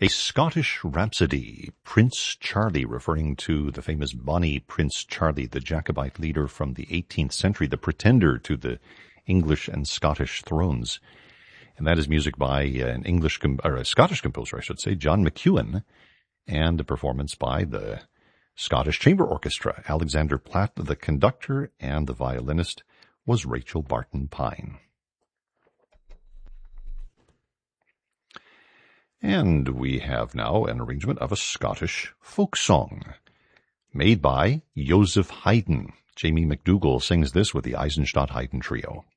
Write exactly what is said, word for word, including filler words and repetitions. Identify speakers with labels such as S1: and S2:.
S1: A Scottish Rhapsody, Prince Charlie, referring to the famous Bonnie Prince Charlie, the Jacobite leader from the eighteenth century, the pretender to the English and Scottish thrones. And that is music by an English, or a Scottish composer, I should say, John McEwen, and a performance by the Scottish Chamber Orchestra. Alexander Platt, the conductor, and the violinist was Rachel Barton Pine. And we have now an arrangement of a Scottish folk song made by Joseph Haydn. Jamie McDougall sings this with the Eisenstadt Haydn Trio.